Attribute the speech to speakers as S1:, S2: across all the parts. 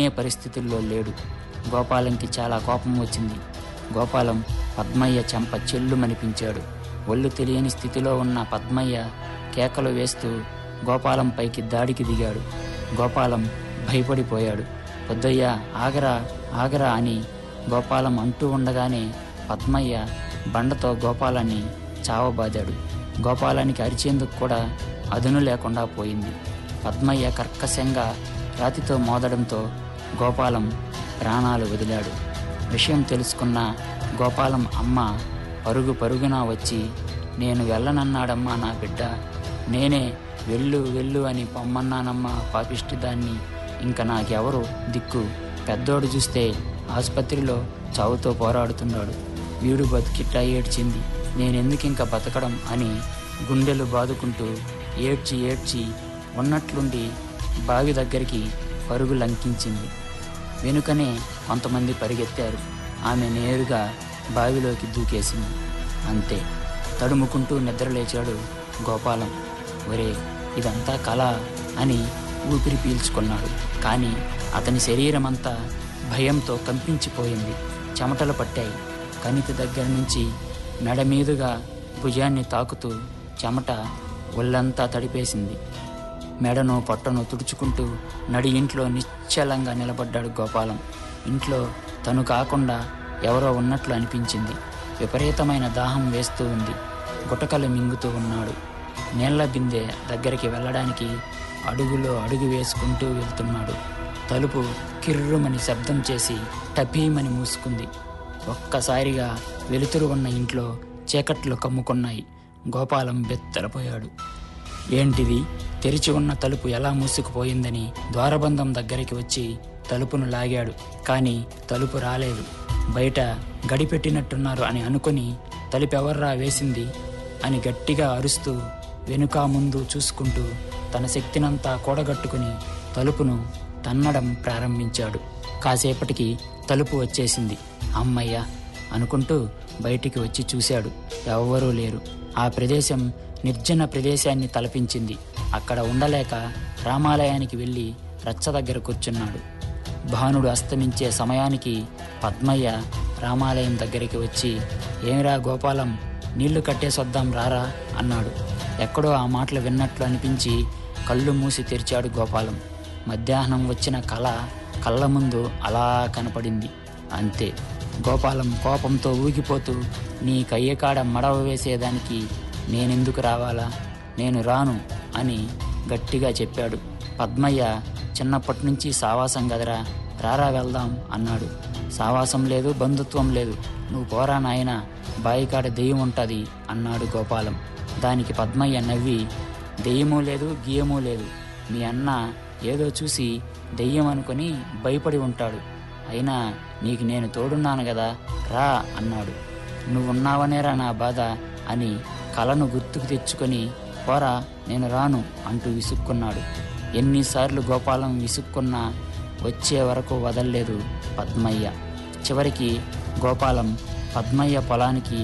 S1: పరిస్థితుల్లో లేడు. గోపాలంకి చాలా కోపం వచ్చింది. గోపాలం పద్మయ్య చెంప చెల్లుమనిపించాడు. ఒళ్ళు తెలియని స్థితిలో ఉన్న పద్మయ్య కేకలు వేస్తూ గోపాలంపైకి దాడికి దిగాడు. గోపాలం భయపడిపోయాడు. పొద్దయ్య ఆగరా ఆగరా అని గోపాలం అంటూ ఉండగానే పద్మయ్య బండతో గోపాలాన్ని చావబాదాడు. గోపాలానికి అరిచేందుకు కూడా అదును లేకుండా పోయింది. పద్మయ్య కర్కశంగా రాతితో మోదడంతో గోపాలం ప్రాణాలు వదిలాడు. విషయం తెలుసుకున్న గోపాలం అమ్మ పరుగు పరుగున వచ్చి, నేను వెళ్ళనన్నాడమ్మా నా బిడ్డ, నేనే వెళ్ళు వెళ్ళు అని పొమ్మన్నానమ్మా పాపిష్టిదాన్ని, ఇంక నాకెవరు దిక్కు, పెద్దోడు చూస్తే ఆసుపత్రిలో చావుతో పోరాడుతున్నాడు, వీడు బతికిట్టా ఏడ్చింది, నేనెందుకింక బతకడం అని గుండెలు బాదుకుంటూ ఏడ్చి ఏడ్చి ఉన్నట్లుండి బావి దగ్గరికి పరుగు లంకించింది. వెనుకనే కొంతమంది పరిగెత్తారు. ఆమె నేరుగా బావిలోకి దూకేసింది. అంతే. తడుముకుంటూ నిద్రలేచాడు గోపాలం. ఒరే, ఇదంతా కళ అని ఊపిరి పీల్చుకున్నాడు. కానీ అతని శరీరమంతా భయంతో కంపించిపోయింది. చెమటలు పట్టాయి. కణితి దగ్గర నుంచి మెడ మీదుగా భుజాన్ని తాకుతూ చెమట ఒళ్ళంతా తడిపేసింది. మెడను పొట్టను తుడుచుకుంటూ నడి ఇంట్లో నిశ్చలంగా నిలబడ్డాడు గోపాలం. ఇంట్లో తను కాకుండా ఎవరో ఉన్నట్లు అనిపించింది. విపరీతమైన దాహం వేస్తూ ఉంది. గుటకలు మింగుతూ ఉన్నాడు. నీళ్ల బిందె దగ్గరికి వెళ్ళడానికి అడుగులో అడుగు వేసుకుంటూ వెళ్తున్నాడు. తలుపు కిర్రుమని శబ్దం చేసి టపీమని మూసుకుంది. ఒక్కసారిగా వెలుతురు ఉన్న ఇంట్లో చీకట్లు కమ్ముకున్నాయి. గోపాలం బెత్తరపోయాడు. ఏంటిది, తెరిచి ఉన్న తలుపు ఎలా మూసుకుపోయిందని ద్వారబంధం దగ్గరికి వచ్చి తలుపును లాగాడు. కానీ తలుపు రాలేదు. బయట గడిపెట్టినట్టున్నారు అని అనుకుని తలుపెవర్రా వేసింది అని గట్టిగా అరుస్తూ వెనుక ముందు చూసుకుంటూ తన శక్తినంతా కూడగట్టుకుని తలుపును తన్నడం ప్రారంభించాడు. కాసేపటికి తలుపు వచ్చేసింది. అమ్మయ్య అనుకుంటూ బయటికి వచ్చి చూశాడు. ఎవ్వరూ లేరు. ఆ ప్రదేశం నిర్జన ప్రదేశాన్ని తలపించింది. అక్కడ ఉండలేక రామాలయానికి వెళ్ళి రచ్చ దగ్గర కూర్చున్నాడు. భానుడు అస్తమించే సమయానికి పద్మయ్య రామాలయం దగ్గరికి వచ్చి, ఏమిరా గోపాలం, నీళ్లు కట్టేసొద్దాం రారా అన్నాడు. ఎక్కడో ఆ మాటలు విన్నట్లు అనిపించి కళ్ళు మూసి తెరిచాడు గోపాలం. మధ్యాహ్నం వచ్చిన కళ కళ్ళ ముందు అలా కనపడింది. అంతే. గోపాలం కోపంతో ఊగిపోతూ, నీ కయ్యకాడ మడవ వేసేదానికి నేనెందుకు రావాలా, నేను రాను అని గట్టిగా చెప్పాడు. పద్మయ్య చిన్నప్పటి నుంచి సావాసం గదరా, రారా వెళ్దాం అన్నాడు. సావాసం లేదు, బంధుత్వం లేదు, నువ్వు పోరా నాయనా, బాయికాడ దెయ్యం ఉంటుంది అన్నాడు గోపాలం. దానికి పద్మయ్య నవ్వి, దెయ్యమూ లేదు గియ్యమూ లేదు, మీ అన్న ఏదో చూసి దెయ్యం అనుకుని భయపడి ఉంటాడు, అయినా నీకు నేను తోడున్నాను కదా, రా అన్నాడు. నువ్వున్నావనేరా నా బాధ అని కలను గుర్తుకు తెచ్చుకొని, పోరా నేను రాను అంటూ విసుక్కున్నాడు. ఎన్నిసార్లు గోపాలం విసుక్కున్నా వచ్చే వరకు వదల్లేదు పద్మయ్య. చివరికి గోపాలం పద్మయ్య పొలానికి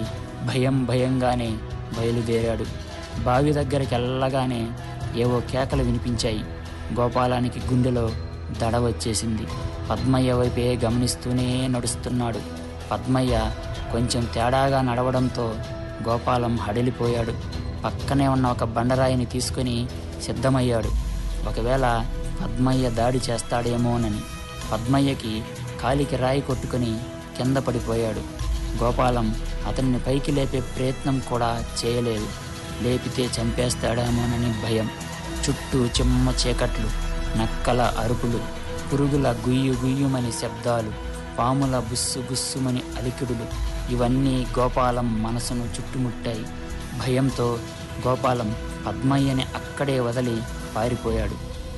S1: భయంగానే బయలుదేరాడు. బావి దగ్గరికి వెళ్ళగానే ఏవో కేకలు వినిపించాయి. గోపాలానికి గుండెలో దడ వచ్చేసింది. పద్మయ్య వైపే గమనిస్తూనే నడుస్తున్నాడు. పద్మయ్య కొంచెం తేడాగా నడవడంతో గోపాలం హడలిపోయాడు. పక్కనే ఉన్న ఒక బండరాయిని తీసుకుని సిద్ధమయ్యాడు. ఒకవేళ పద్మయ్య దాడి చేస్తాడేమోనని. పద్మయ్యకి కాలికి రాయి కొట్టుకుని కింద పడిపోయాడు. గోపాలం అతన్ని పైకి లేపే ప్రయత్నం కూడా చేయలేదు. లేపితే చంపేస్తాడేమోనని భయం. చుట్టూ చిమ్మ చీకట్లు, నక్కల అరుపులు, పురుగుల గుయ్యు గుయ్యుమని శబ్దాలు, పాముల బుస్సు బుస్సుమని అలికిడులు, ఇవన్నీ గోపాలం మనసును చుట్టుముట్టాయి. భయంతో గోపాలం పద్మయ్యని అక్కడే వదిలి పారిపోయాడు.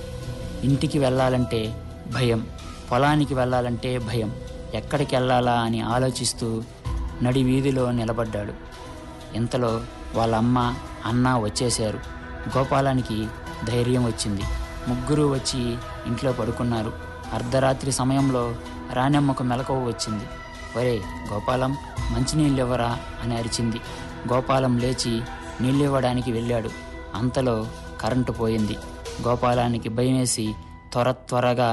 S1: ఇంటికి వెళ్ళాలంటే భయం, పొలానికి వెళ్ళాలంటే భయం. ఎక్కడికి వెళ్ళాలా అని ఆలోచిస్తూ నడి వీధిలో నిలబడ్డాడు. ఇంతలో వాళ్ళ అమ్మ, అన్న వచ్చేశారు. గోపాలానికి ధైర్యం వచ్చింది. ముగ్గురు వచ్చి ఇంట్లో పడుకున్నారు. అర్ధరాత్రి సమయంలో రాణెమ్మకు మెలకువ వచ్చింది. ఒరే గోపాలం, మంచినీళ్ళివ్వరా అని అరిచింది. గోపాలం లేచి నీళ్ళివ్వడానికి వెళ్ళాడు. అంతలో కరెంటు పోయింది. గోపాలానికి భయమేసి త్వరగా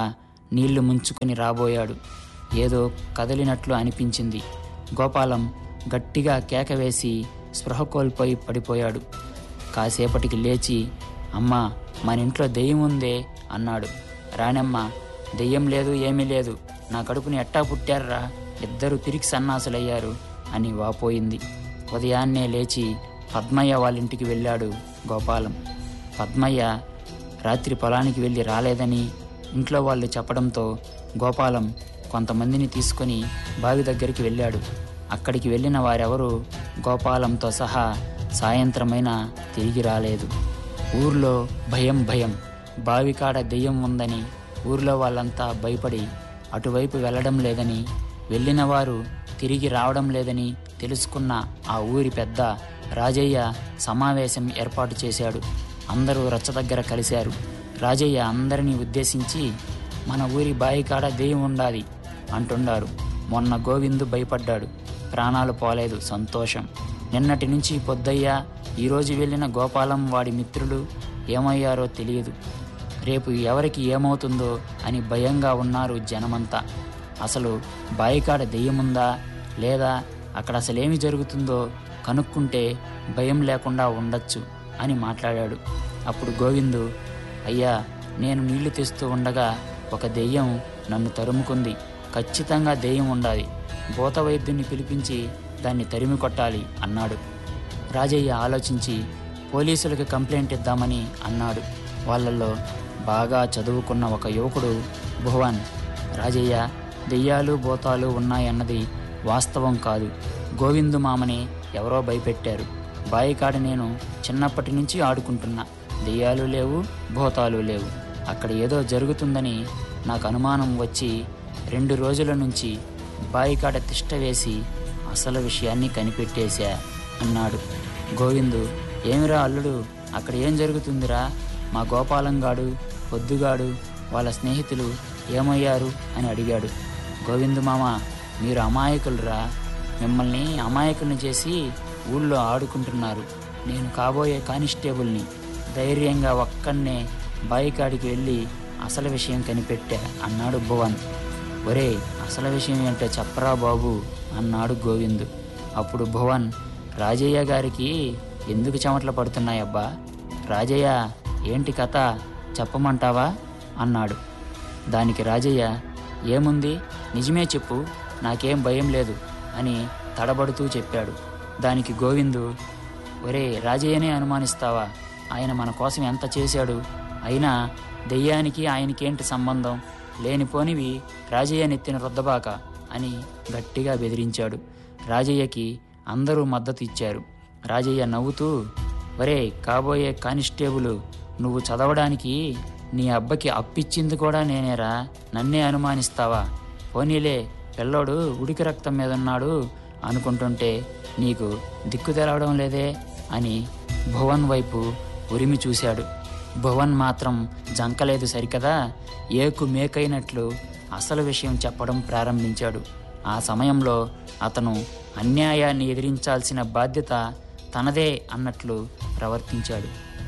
S1: నీళ్లు ముంచుకొని రాబోయాడు. ఏదో కదిలినట్లు అనిపించింది. గోపాలం గట్టిగా కేక వేసి స్పృహ కోల్పోయి పడిపోయాడు. కాసేపటికి లేచి, అమ్మా, మన ఇంట్లో దెయ్యం ఉందే అన్నాడు. రాణమ్మ, దెయ్యం లేదు, ఏమీ లేదు, నా కడుపుని ఎట్టా పుట్టారా, ఇద్దరు పిరికి సన్నాసులయ్యారు అని వాపోయింది. ఉదయాన్నే లేచి పద్మయ్య వాళ్ళింటికి వెళ్ళాడు గోపాలం. పద్మయ్య రాత్రి పొలానికి వెళ్ళి రాలేదని ఇంట్లో వాళ్ళు చెప్పడంతో గోపాలం కొంతమందిని తీసుకొని బావి దగ్గరికి వెళ్ళాడు. అక్కడికి వెళ్ళిన వారెవరూ గోపాలంతో సహా సాయంత్రమైనా తిరిగి రాలేదు. ఊర్లో భయం. బావికాడ దెయ్యం ఉందని ఊర్లో వాళ్ళంతా భయపడి అటువైపు వెళ్ళడం లేదని, వెళ్ళిన వారు తిరిగి రావడం లేదని తెలుసుకున్న ఆ ఊరి పెద్ద రాజయ్య సమావేశం ఏర్పాటు చేశాడు. అందరూ రచ్చ దగ్గర కలిశారు. రాజయ్య అందరినీ ఉద్దేశించి, మన ఊరి బావికాడ దెయ్యం ఉండాలి అంటున్నారు. మొన్న గోవిందు భయపడ్డాడు, ప్రాణాలు పోలేదు, సంతోషం. నిన్నటి నుంచి పొద్దయ్య, ఈరోజు వెళ్ళిన గోపాలం వాడి మిత్రులు ఏమయ్యారో తెలియదు. రేపు ఎవరికి ఏమవుతుందో అని భయంగా ఉన్నారు జనమంతా. అసలు బావికాడ దెయ్యముందా లేదా, అక్కడ అసలేమి జరుగుతుందో కనుక్కుంటే భయం లేకుండా ఉండొచ్చు అని మాట్లాడాడు. అప్పుడు గోవిందు, అయ్యా, నేను నీళ్లు తెస్తూ ఉండగా ఒక దెయ్యం నన్ను తరుముకుంది. ఖచ్చితంగా దెయ్యం ఉండాలి. భూత వైద్యుని పిలిపించి దాన్ని తరిమి కొట్టాలి అన్నాడు. రాజయ్య ఆలోచించి పోలీసులకు కంప్లైంట్ ఇద్దామని అన్నాడు. వాళ్ళల్లో బాగా చదువుకున్న ఒక యువకుడు భువన్, రాజయ్య, దెయ్యాలు భూతాలు ఉన్నాయన్నది వాస్తవం కాదు. గోవిందు మామని ఎవరో భయపెట్టారు. బాయికాడ నేను చిన్నప్పటి నుంచి ఆడుకుంటున్నా. దెయ్యాలు లేవు, భూతాలు లేవు. అక్కడ ఏదో జరుగుతుందని నాకు అనుమానం వచ్చి 2 రోజుల నుంచి బాయికాడ తిష్ట వేసి అసలు విషయాన్ని కనిపెట్టేశా అన్నాడు. గోవిందు, ఏమిరా అల్లుడు, అక్కడ ఏం జరుగుతుందిరా? మా గోపాలంగాడు, పొద్దుగాడు, వాళ్ళ స్నేహితులు ఏమయ్యారు అని అడిగాడు. గోవిందు మామ, మీరు అమాయకులురా. మిమ్మల్ని అమాయకుల్ని చేసి ఊళ్ళో ఆడుకుంటున్నారు. నేను కాబోయే కానిస్టేబుల్ని. ధైర్యంగా ఒక్కన్నే బాయికాడికి వెళ్ళి అసలు విషయం కనిపెట్టా అన్నాడు భువన్. ఒరే, అసలు విషయం ఏంటో చెప్పరా బాబు అన్నాడు గోవిందు. అప్పుడు భువన్, రాజయ్య గారికి ఎందుకు చెమటలు పడుతున్నాయబ్బా? రాజయ్య, ఏంటి కథ చెప్పమంటావా అన్నాడు. దానికి రాజయ్య, ఏముంది, నిజమే చెప్పు, నాకేం భయం లేదు అని తడబడుతూ చెప్పాడు. దానికి గోవిందు, ఒరే, రాజయ్యనే అనుమానిస్తావా? ఆయన మన కోసం ఎంత చేశాడు. అయినా దెయ్యానికి ఆయనకేంటి సంబంధం? లేనిపోనివి రాజయ్య నెత్తిన రుద్దబాక అని గట్టిగా బెదిరించాడు. రాజయ్యకి అందరూ మద్దతు ఇచ్చారు. రాజయ్య నవ్వుతూ, ఒరే కాబోయే కానిస్టేబుల్, నువ్వు చదవడానికి నీ అబ్బకి అప్పిచ్చింది కూడా నేనేరా, నన్నే అనుమానిస్తావా? పోనీలే, పిల్లోడు ఉడికి రక్తం మీద ఉన్నాడు అనుకుంటుంటే నీకు దిక్కు తెలవడం లేదే అని భువన్ వైపు ఉరిమి చూశాడు. భువన్ మాత్రం జంకలేదు సరికదా, ఏకు మేకైనట్లు అసలు విషయం చెప్పడం ప్రారంభించాడు. ఆ సమయంలో అతను అన్యాయాన్ని ఎదిరించాల్సిన బాధ్యత తనదే అన్నట్లు ప్రవర్తించాడు.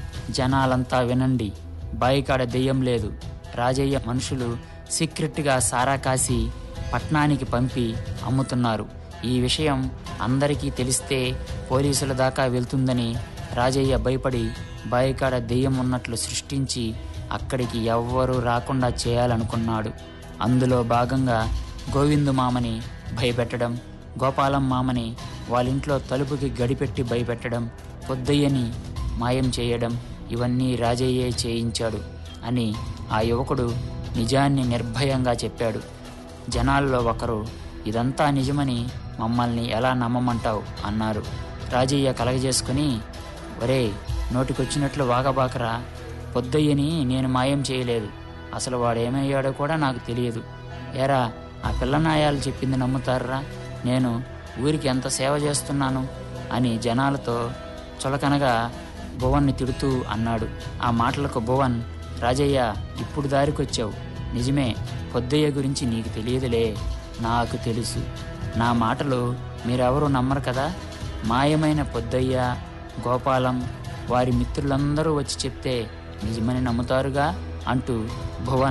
S1: జనాలంతా వినండి, బాయికాడ దెయ్యం లేదు. రాజయ్య మనుషులు సీక్రెట్గా సారా కాసి పట్నానికి పంపి అమ్ముతున్నారు. ఈ విషయం అందరికీ తెలిస్తే పోలీసుల దాకా వెళ్తుందని రాజయ్య భయపడి బాయికాడ దెయ్యం ఉన్నట్లు సృష్టించి అక్కడికి ఎవ్వరూ రాకుండా చేయాలనుకున్నాడు. అందులో భాగంగా గోవిందు మామని భయపెట్టడం, గోపాలం మామని వాళ్ళింట్లో తలుపుకి గడిపెట్టి భయపెట్టడం, పొద్దయ్యని మాయం చేయడం, ఇవన్నీ రాజయ్యే చేయించాడు అని ఆ యువకుడు నిజాన్ని నిర్భయంగా చెప్పాడు. జనాల్లో ఒకరు, ఇదంతా నిజమని మమ్మల్ని ఎలా నమ్మమంటావు అన్నారు. రాజయ్య కలగజేసుకుని, ఒరే, నోటికొచ్చినట్లు వాగబాకరా, పొద్దయ్యని నేను మాయం చేయలేదు. అసలు వాడేమయ్యాడో కూడా నాకు తెలియదు. ఏరా, ఆ పిల్లనాయాలు చెప్పింది నమ్ముతారా? నేను ఊరికి ఎంత సేవ చేస్తున్నాను అని జనాలతో చులకనగా భువన్ని తిడుతూ అన్నాడు. ఆ మాటలకు భువన్, రాజయ్య, ఇప్పుడు దారికొచ్చావు. నిజమే, పొద్దయ్య గురించి నీకు తెలియదులే, నాకు తెలుసు. నా మాటలు మీరెవరూ నమ్మరు కదా. మాయమైన పొద్దయ్య, గోపాలం, వారి మిత్రులందరూ వచ్చి చెప్తే నిజమని నమ్ముతారుగా అంటూ భువన్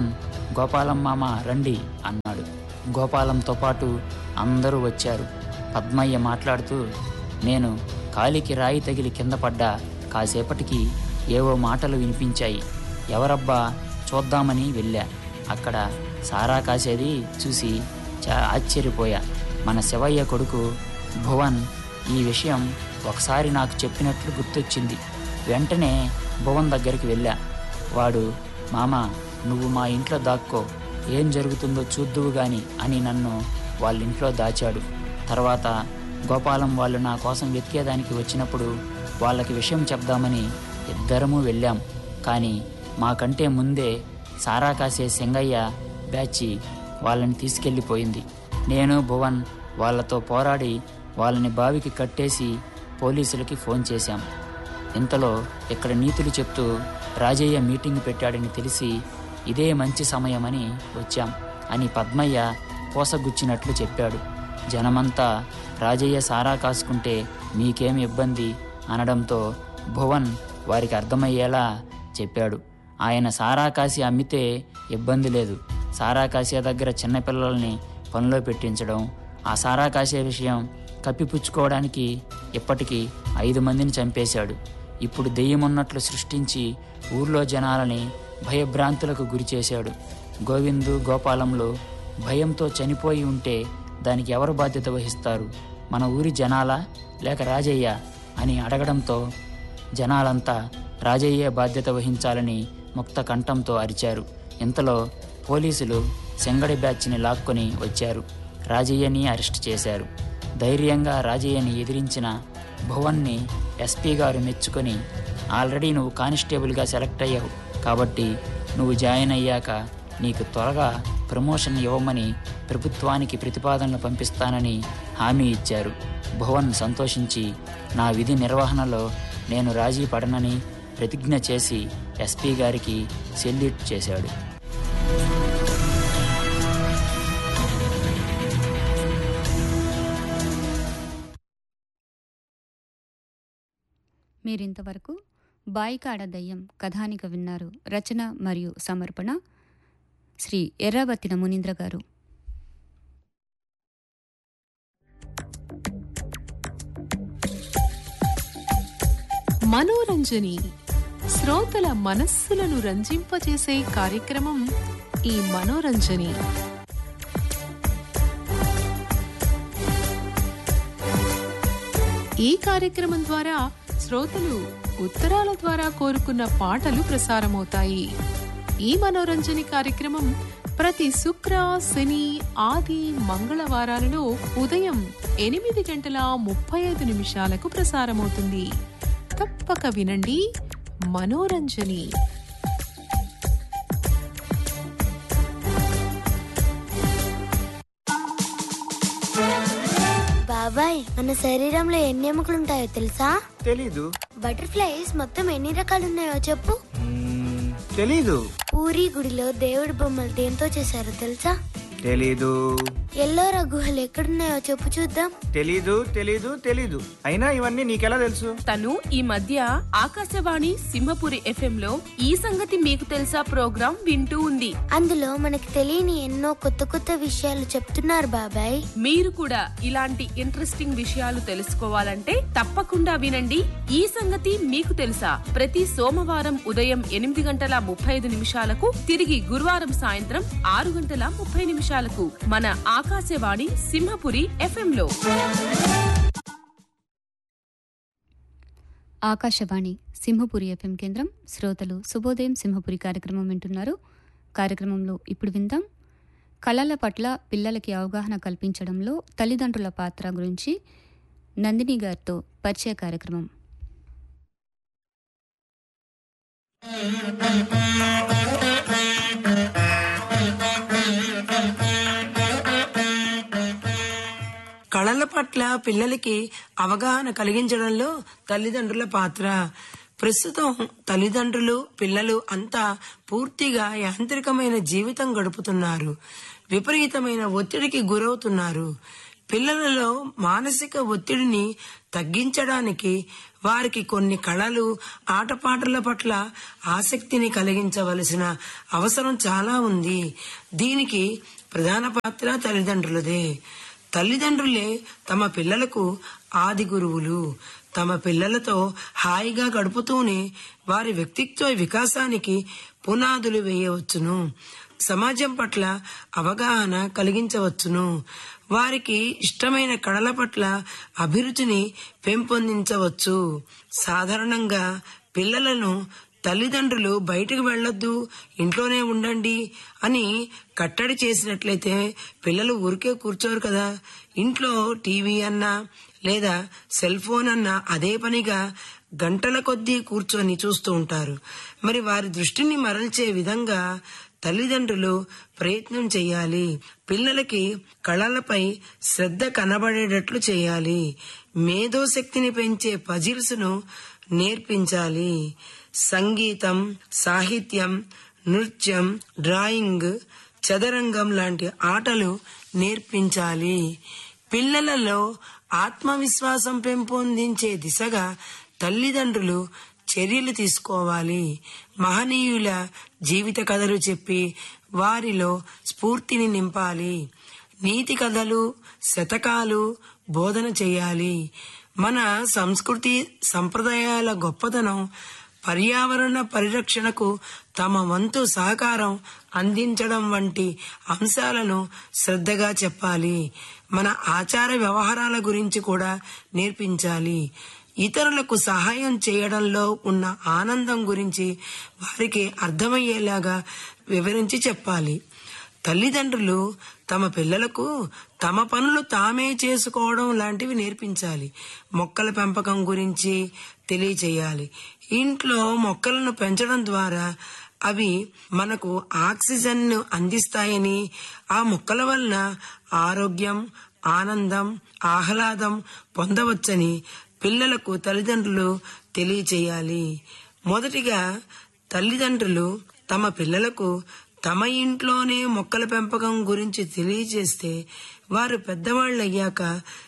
S1: గోపాలం మామ రండి అన్నాడు. గోపాలంతో పాటు అందరూ వచ్చారు. పద్మయ్య మాట్లాడుతూ, నేను కాలికి రాయి తగిలి కింద పడ్డా. కాసేపటికి ఏవో మాటలు వినిపించాయి. ఎవరబ్బా చూద్దామని వెళ్ళా. అక్కడ సారా కాసేది చూసి ఆశ్చర్యపోయా. మన శివయ్య కొడుకు భువన్. ఈ విషయం ఒకసారి నాకు చెప్పినట్లు గుర్తొచ్చింది. వెంటనే భువన్ దగ్గరికి వెళ్ళా. వాడు, మామ నువ్వు మా ఇంట్లో దాక్కో, ఏం జరుగుతుందో చూద్దువు గాని అని నన్ను వాళ్ళ ఇంట్లో దాచాడు. తర్వాత గోపాలం వాళ్ళు నా కోసం వెతికేదానికి వచ్చినప్పుడు వాళ్ళకి విషయం చెప్దామని ఇద్దరము వెళ్ళాం. కానీ మాకంటే ముందే సారా కాసే సింగయ్య బ్యాచి వాళ్ళని తీసుకెళ్ళిపోయింది. నేను భువన్ వాళ్ళతో పోరాడి వాళ్ళని బావికి కట్టేసి పోలీసులకి ఫోన్ చేశాం. ఇంతలో ఇక్కడ నీతులు చెప్తూ రాజయ్య మీటింగ్ పెట్టాడని తెలిసి ఇదే మంచి సమయమని వచ్చాం అని పద్మయ్య పోసగుచ్చినట్లు చెప్పాడు. జనమంతా రాజయ్య సారా కాసుకుంటే మీకేం ఇబ్బంది అనడంతో భువన్ వారికి అర్థమయ్యేలా చెప్పాడు. ఆయన సారా కాసి అమ్మితే ఇబ్బంది లేదు. సారా కాసే దగ్గర చిన్నపిల్లల్ని పనిలో పెట్టించడం, ఆ సారా కాసే విషయం కప్పిపుచ్చుకోవడానికి ఇప్పటికీ 5 మందిని చంపేశాడు. ఇప్పుడు దెయ్యమున్నట్లు సృష్టించి ఊర్లో జనాలని భయభ్రాంతులకు గురి చేశాడు. గోవిందు గోపాలంలో భయంతో చనిపోయి ఉంటే దానికి ఎవరు బాధ్యత వహిస్తారు? మన ఊరి జనాలా లేక రాజయ్య అని అడగడంతో జనాలంతా రాజయ్యే బాధ్యత వహించాలని ముక్త కంఠంతో అరిచారు. ఇంతలో పోలీసులు సెంగడి బ్యాచ్ని లాక్కొని వచ్చారు. రాజయ్యని అరెస్ట్ చేశారు. ధైర్యంగా రాజయ్యని ఎదిరించిన భువన్ని ఎస్పీ గారు మెచ్చుకొని, ఆల్రెడీ నువ్వు కానిస్టేబుల్గా సెలెక్ట్ అయ్యావు కాబట్టి నువ్వు జాయిన్ అయ్యాక నీకు త్వరగా ప్రమోషన్ ఇవ్వమని ప్రభుత్వానికి ప్రతిపాదనలు పంపిస్తానని హామీ ఇచ్చారు. భువన్ సంతోషించి నా విధి నిర్వహణలో నేను రాజీ పడనని ప్రతిజ్ఞ చేసి ఎస్పీ గారికి సెల్యూట్ చేశాడు.
S2: మీరింతవరకు బాయికాడ దయ్యం కథానిక విన్నారు. రచన మరియు సమర్పణ శ్రీ ఎర్రవత్తిన మునీంద్ర గారు.
S3: మనోరంజని, శ్రోతల మనస్సులను రంజింపజేసే కార్యక్రమం ఈ మనోరంజని. ఈ కార్యక్రమం ద్వారా శ్రోతలు ఉత్తరాల ద్వారా కోరుకున్న పాటలు ప్రసారమవుతాయి. ఈ మనోరంజని కార్యక్రమం ప్రతి శుక్ర, శని, ఆది, మంగళవారాలలో ఉదయం 8:35 ప్రసారమవుతుంది. తప్పక వినండి మనోరంజని.
S4: బాబాయ్, మన శరీరంలో ఎన్ని ఎముకలుంటాయో తెలుసా?
S5: తెలీదు.
S4: బటర్ఫ్లైస్ మొత్తం ఎన్ని రకాలున్నాయో చెప్పు.
S5: తెలీదు.
S4: పూరి గుడిలో దేవుడి బొమ్మలు దేంతో చేశారో తెలుసా?
S5: తెలీదు.
S4: ఎల్లోరా గుహలు ఎక్కడున్నాయో చెప్పు చూద్దాం.
S5: తెలీదు తెలీదు తెలీదు. అయినా ఇవన్నీ నీకెలా తెలుసు?
S6: తను ఈ మధ్య ఆకాశవాణి సింహపురి FM లో ఈ సంగతి మీకు తెలుసా ప్రోగ్రాం వింటూ ఉంది.
S4: అందులో మనకి తెలియని ఎన్నో కొత్త కొత్త విషయాలు చెప్తున్నారు బాబాయ్.
S6: మీరు కూడా ఇలాంటి ఇంట్రెస్టింగ్ విషయాలు తెలుసుకోవాలంటే తప్పకుండా వినండి ఈ సంగతి మీకు తెలుసా. ప్రతి సోమవారం ఉదయం 8:35 తిరిగి గురువారం సాయంత్రం 6:30 మన ఆకాశవాణి సింహపురి FM లో.
S2: ఆకాశవాణి సింహపురి FM కేంద్రం. శ్రోతలు శుభోదయం సింహపురి కార్యక్రమం వింటున్నారు. కార్యక్రమంలో ఇప్పుడు విందాం కళల పట్ల పిల్లలకి అవగాహన కల్పించడంలో తల్లిదండ్రుల పాత్ర గురించి నందిని గారితో పరిచయ కార్యక్రమం.
S7: కళల పట్ల పిల్లలకి అవగాహన కలిగించడంలో తల్లిదండ్రుల పాత్ర. ప్రస్తుతం తల్లిదండ్రులు, పిల్లలు అంతా పూర్తిగా యాంత్రికమైన జీవితం గడుపుతున్నారు. విపరీతమైన ఒత్తిడికి గురవుతున్నారు. పిల్లలలో మానసిక ఒత్తిడిని తగ్గించడానికి వారికి కొన్ని కళలు, ఆటపాటల పట్ల ఆసక్తిని కలిగించవలసిన అవసరం చాలా ఉంది. దీనికి ప్రధాన పాత్ర తల్లిదండ్రులదే. తల్లిదండ్రులే తమ పిల్లలకు ఆది గురువులు. తమ పిల్లలతో హాయిగా గడుపుతూనే వారి వ్యక్తిత్వ వికాసానికి పునాదులు వేయవచ్చును. సమాజం పట్ల అవగాహన కలిగించవచ్చును. వారికి ఇష్టమైన కళల పట్ల అభిరుచిని పెంపొందించవచ్చు. సాధారణంగా పిల్లలను తల్లిదండ్రులు బయటకు వెళ్లొద్దు, ఇంట్లోనే ఉండండి అని కట్టడి చేసినట్లయితే పిల్లలు ఊరికే కూర్చోరు కదా. ఇంట్లో టీవీ అన్నా లేదా సెల్ ఫోన్ అన్నా అదే పనిగా గంటల కొద్దీ కూర్చొని చూస్తూ ఉంటారు. మరి వారి దృష్టిని మరల్చే విధంగా తల్లిదండ్రులు ప్రయత్నం చేయాలి. పిల్లలకి కళలపై శ్రద్ధ కనబడేటట్లు చేయాలి. మేధోశక్తిని పెంచే పజిల్స్ ను నేర్పించాలి. సంగీతం, సాహిత్యం, నృత్యం, డ్రాయింగ్, చదరంగం లాంటి ఆటలు నేర్పించాలి. పిల్లలలో ఆత్మవిశ్వాసం పెంపొందించే దిశగా తల్లిదండ్రులు చర్యలు తీసుకోవాలి. మహనీయుల జీవిత కథలు చెప్పి వారిలో స్ఫూర్తిని నింపాలి. నీతి కథలు, శతకాలు బోధన చేయాలి. మన సంస్కృతి సంప్రదాయాల గొప్పతనం, పర్యావరణ పరిరక్షణకు తమ వంతు సహకారం అందించడం వంటి అంశాలను శ్రద్ధగా చెప్పాలి. మన ఆచార వ్యవహారాల గురించి కూడా నేర్పించాలి. ఇతరులకు సహాయం చేయడంలో ఉన్న ఆనందం గురించి వారికి అర్థమయ్యేలాగా వివరించి చెప్పాలి. తల్లిదండ్రులు తమ పిల్లలకు తమ పనులు తామే చేసుకోవడం లాంటివి నేర్పించాలి. మొక్కల పెంపకం గురించి తెలియచేయాలి. ఇంట్లో మొక్కలను పెంచడం ద్వారా అవి మనకు ఆక్సిజన్ ను అందిస్తాయని, ఆ మొక్కల వలన ఆరోగ్యం, ఆనందం, ఆహ్లాదం పొందవచ్చని పిల్లలకు తల్లిదండ్రులు తెలియచేయాలి. మొదటిగా తల్లిదండ్రులు తమ పిల్లలకు తమ ఇంట్లోనే మొక్కల పెంపకం గురించి తెలియజేస్తే వారు పెద్దవాళ్ళయ్యాక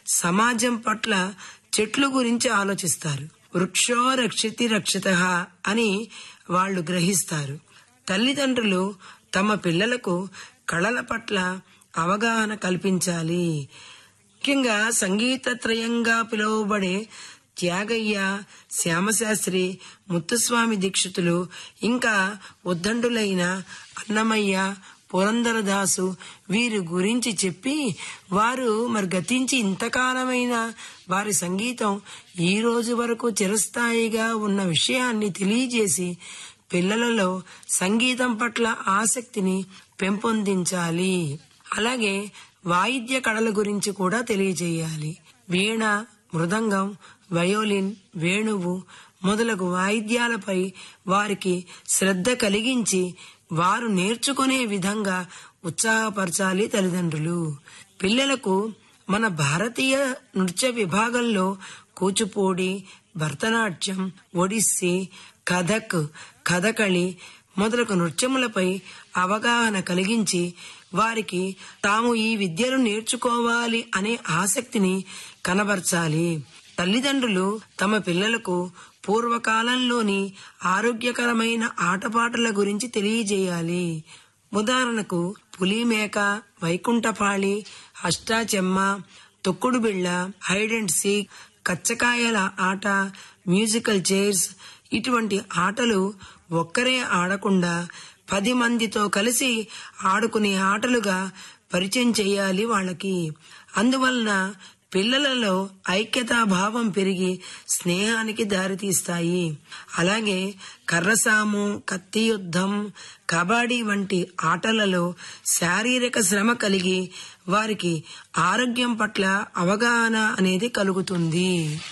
S7: సమాజం పట్ల చెట్ల గురించి ఆలోచిస్తారు. వృక్షో రక్షితి రక్షితః అని వాళ్ళు గ్రహిస్తారు. తల్లిదండ్రులు తమ పిల్లలకు కళల పట్ల అవగాహన కల్పించాలి. ముఖ్యంగా సంగీత త్రయంగా పిలువబడే త్యాగయ్య, శ్యామశాస్త్రి, ముత్తుస్వామి దీక్షితులు, ఇంకా ఉద్దండులైన అన్నమయ్య, పురందరదాసు వీరి గురించి చెప్పి వారు మరి గతించి ఇంతకాలమైన వారి సంగీతం ఈ రోజు వరకు చిరస్థాయిగా ఉన్న విషయాన్ని తెలియజేసి పిల్లలలో సంగీతం పట్ల ఆసక్తిని పెంపొందించాలి. అలాగే వాయిద్య కళల గురించి కూడా తెలియజేయాలి. వీణ, మృదంగం, వయోలిన్, వేణువు మొదలగు వాయిద్యాలపై వారికి శ్రద్ధ కలిగించి వారు నేర్చుకునే విధంగా ఉత్సాహపరచాలి తల్లిదండ్రులు. పిల్లలకు మన భారతీయ నృత్య విభాగంలో కూచిపూడి, భరతనాట్యం, ఒడిస్సీ, కథక్, కథకళి మొదలగు నృత్యములపై అవగాహన కలిగించి వారికి తాము ఈ విద్యను నేర్చుకోవాలి అనే ఆసక్తిని కనబర్చాలి. తల్లిదండ్రులు తమ పిల్లలకు పూర్వకాలంలోని ఆరోగ్యకరమైన ఆటపాటల గురించి తెలియజేయాలి. ఉదాహరణకు పులిమేక, వైకుంఠపాళి, అష్టాచెమ్మ, తొక్కుడు బిళ్ళ, హైడ్ అండ్ సీక్, కచ్చకాయల ఆట, మ్యూజికల్ చైర్స్ ఇటువంటి ఆటలు ఒక్కరే ఆడకుండా 10 మందితో కలిసి ఆడుకునే ఆటలుగా పరిచయం చేయాలి వాళ్ళకి. అందువలన పిల్లలలో ఐక్యతా భావం పెరిగి స్నేహానికి దారితీస్తాయి. అలాగే కర్రసాము, కత్తి యుద్ధం, కబడ్డీ వంటి ఆటలలో శారీరక శ్రమ కలిగి వారికి ఆరోగ్యం పట్ల అవగాహన అనేది కలుగుతుంది.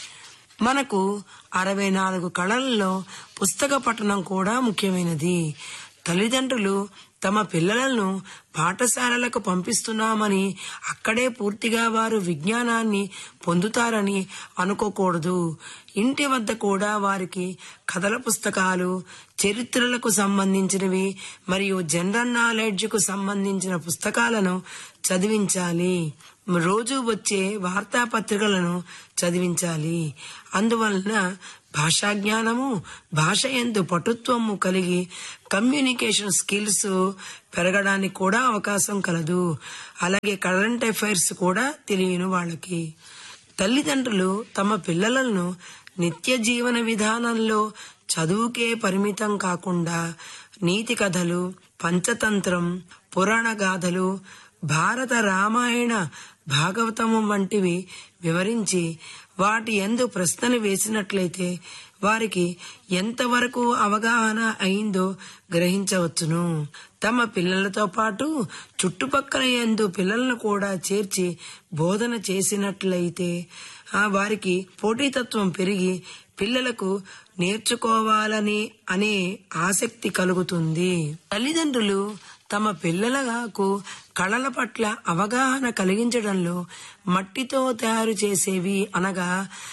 S7: మనకు 64 కళలలో పుస్తక పఠనం కూడా ముఖ్యమైనది. తల్లిదండ్రులు తమ పిల్లలను పాఠశాలలకు పంపిస్తున్నామని అక్కడే పూర్తిగా వారు విజ్ఞానాన్ని పొందుతారని అనుకోకూడదు. ఇంటి వద్ద కూడా వారికి కథల పుస్తకాలు, చరిత్రలకు సంబంధించినవి మరియు జనరల్ నాలెడ్జ్ కు సంబంధించిన పుస్తకాలను చదివించాలి. రోజు వచ్చే వార్తాపత్రికలను చదివించాలి. అందువలన భాషా జ్ఞానము, భాష యందు పటుత్వము కలిగి కమ్యూనికేషన్ స్కిల్స్ పెరగడానికి కూడా అవకాశం కలదు. అలాగే కరెంట్ అఫైర్స్ కూడా తెలియని వాళ్ళకి. తల్లిదండ్రులు తమ పిల్లలను నిత్య జీవన విధానంలో చదువుకే పరిమితం కాకుండా నీతి కథలు, పంచతంత్రం, పురాణ గాథలు, భారత రామాయణ, భాగవతము వంటివి వివరించి వాటి యందు ప్రశ్నలు వేసినట్లయితే వారికి ఎంతవరకు అవగాహన అయిందో గ్రహించవచ్చును. తమ పిల్లలతో పాటు చుట్టుపక్కల యందు పిల్లలను కూడా చేర్చి బోధన చేసినట్లయితే వారికి పోటీతత్వం పెరిగి పిల్లలకు నేర్చుకోవాలని అనే ఆసక్తి కలుగుతుంది. తల్లిదండ్రులు తమ పిల్లలకు కళల పట్ల అవగాహన కలిగించడంలో మట్టితో తయారు చేసేవి అనగా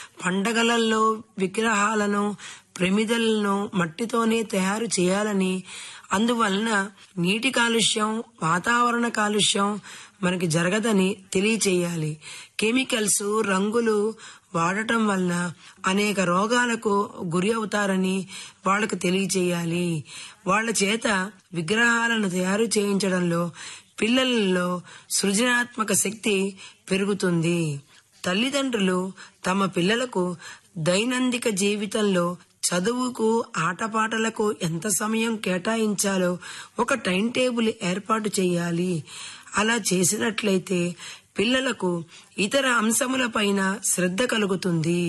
S7: పండగలలో విగ్రహాలను, ప్రమిదలను మట్టితోనే తయారు చేయాలని, అందువలన నీటి కాలుష్యం, వాతావరణ కాలుష్యం మనకి జరగదని తెలియచేయాలి. కెమికల్స్, రంగులు వాడటం వలన అనేక రోగాలకు గురి అవుతారని వాళ్లకు తెలియచేయాలి. వాళ్ల చేత విగ్రహాలను తయారు చేయించడంలో పిల్లలలో సృజనాత్మక శక్తి పెరుగుతుంది. తల్లిదండ్రులు తమ పిల్లలకు దైనందిక జీవితంలో చదువుకు, ఆటపాటలకు ఎంత సమయం కేటాయించాలో ఒక టైం టేబుల్ ఏర్పాటు చేయాలి. అలా చేసినట్లయితే పిల్లలకు ఇతర అంశములపైన శ్రద్ధ కలుగుతుంది.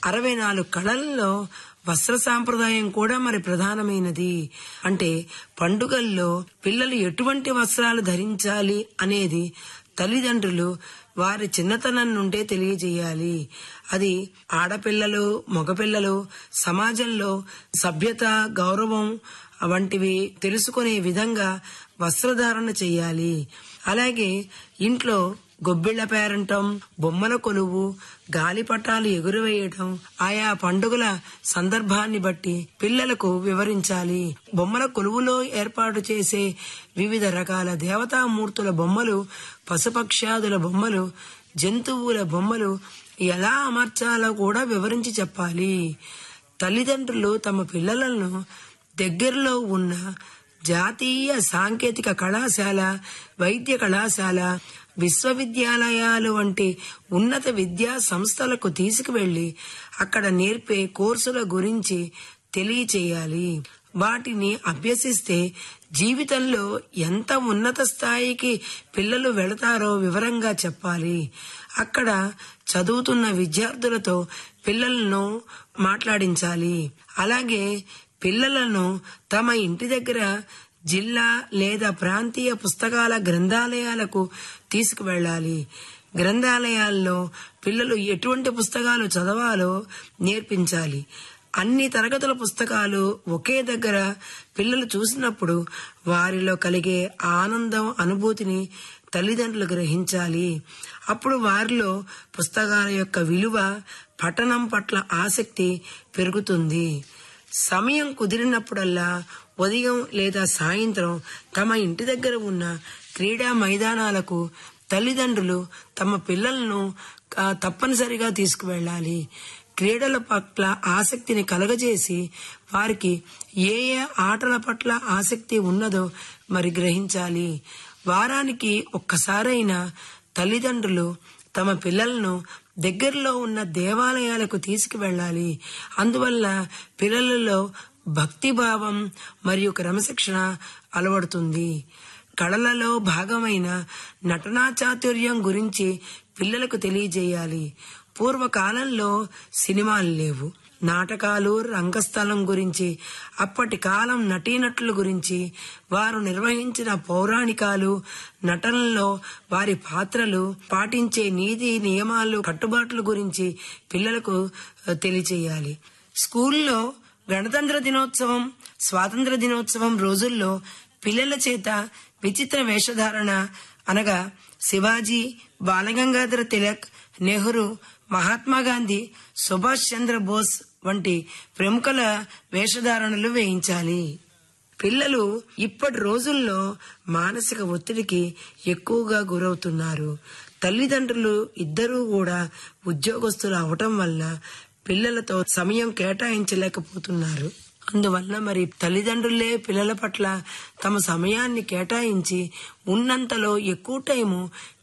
S7: 64 కళల్లో వస్త్ర సాంప్రదాయం కూడా మరి ప్రధానమైనది. అంటే పండుగల్లో పిల్లలు ఎటువంటి వస్త్రాలు ధరించాలి అనేది తల్లిదండ్రులు వారి చిన్నతనం నుండే తెలియజేయాలి. అది ఆడపిల్లలు, మగపిల్లలు సమాజంలో సభ్యత, గౌరవం వంటివి తెలుసుకునే విధంగా వస్త్రధారణ చేయాలి. అలాగే ఇంట్లో గొబ్బిళ్ల పేరంటం, బొమ్మల కొలువు, గాలిపటాలు ఎగురవేయటం ఆయా పండుగల సందర్భాన్ని బట్టి పిల్లలకు వివరించాలి. బొమ్మల కొలువులో ఏర్పాటు చేసే వివిధ రకాల దేవతామూర్తుల బొమ్మలు, పశుపక్ష్యాదుల బొమ్మలు, జంతువుల బొమ్మలు ఎలా అమర్చాలో కూడా వివరించి చెప్పాలి. తల్లిదండ్రులు తమ పిల్లలను దగ్గరలో ఉన్న జాతీయ సాంకేతిక కళాశాల, వైద్య కళాశాల, విశ్వవిద్యాలయాలు వంటి ఉన్నత విద్యా సంస్థలకు తీసుకువెళ్లి అక్కడ నేర్పే కోర్సుల గురించి తెలియచేయాలి. వాటిని అభ్యసిస్తే జీవితంలో ఎంత ఉన్నత స్థాయికి పిల్లలు వెళతారో వివరంగా చెప్పాలి. అక్కడ చదువుతున్న విద్యార్థులతో పిల్లలను మాట్లాడించాలి. అలాగే పిల్లలను తమ ఇంటి దగ్గర జిల్లా లేదా ప్రాంతీయ పుస్తకాల గ్రంథాలయాలకు తీసుకువెళ్ళాలి. గ్రంథాలయాల్లో పిల్లలు ఎటువంటి పుస్తకాలు చదవాలో నేర్పించాలి. అన్ని తరగతుల పుస్తకాలు ఒకే దగ్గర పిల్లలు చూసినప్పుడు వారిలో కలిగే ఆనందం, అనుభూతిని తల్లిదండ్రులు గ్రహించాలి. అప్పుడు వారిలో పుస్తకాల యొక్క విలువ, పఠనం పట్ల ఆసక్తి పెరుగుతుంది. సమయం కుదిరినప్పుడల్లా ఉదయం లేదా సాయంత్రం తమ ఇంటి దగ్గర ఉన్న క్రీడా మైదానాలకు తల్లిదండ్రులు తమ పిల్లలను తప్పనిసరిగా తీసుకువెళ్ళాలి. క్రీడల పట్ల ఆసక్తిని కలగజేసి వారికి ఏ ఏ ఆటల పట్ల ఆసక్తి ఉన్నదో మరి గ్రహించాలి. వారానికి ఒక్కసారైనా తల్లిదండ్రులు తమ పిల్లలను దగ్గరలో ఉన్న దేవాలయాలకు తీసుకువెళ్ళాలి. అందువల్ల పిల్లలలో భక్తిభావం మరియు క్రమశిక్షణ అలవడుతుంది. కళలలో భాగమైన నటనా చాతుర్యం గురించి పిల్లలకు తెలియజేయాలి. పూర్వకాలంలో సినిమాలు లేవు. నాటకాలు, రంగస్థలం గురించి, అప్పటి కాలం నటీనటుల గురించి, వారు నిర్వహించిన పౌరాణికాలు, నటనలో వారి పాత్రలు, పాటించే నీతి నియమాలు, కట్టుబాట్ల గురించి పిల్లలకు తెలియచేయాలి. స్కూల్లో గణతంత్ర దినోత్సవం, స్వాతంత్ర దినోత్సవం రోజుల్లో పిల్లల చేత విచిత్ర వేషధారణ అనగా శివాజీ, బాలగంగాధర తిలక్, నెహ్రూ, మహాత్మా గాంధీ, సుభాష్ చంద్ర బోస్ వంటి ప్రముఖుల వేషధారణలు వేయించాలి. పిల్లలు ఇప్పటి రోజుల్లో మానసిక ఒత్తిడికి ఎక్కువగా గురవుతున్నారు. తల్లిదండ్రులు ఇద్దరూ కూడా ఉద్యోగస్తులు అవటం వల్ల పిల్లలతో సమయం కేటాయించలేకపోతున్నారు. అందువల్ల మరి తల్లిదండ్రులే పిల్లల పట్ల తమ సమయాన్ని కేటాయించి ఉన్నంతలో ఎక్కువ టైము